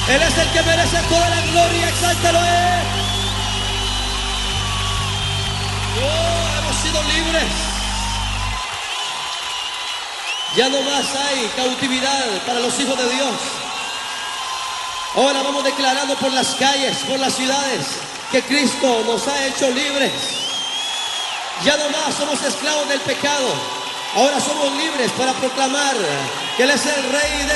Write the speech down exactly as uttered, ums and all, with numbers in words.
Él es el que merece toda la gloria, exáltalo Él. Oh, hemos sido libres. Ya no más hay cautividad para los hijos de Dios. Ahora vamos declarando por las calles, por las ciudades, que Cristo nos ha hecho libres. Ya no más somos esclavos del pecado. Ahora somos libres para proclamar que Él es el Rey de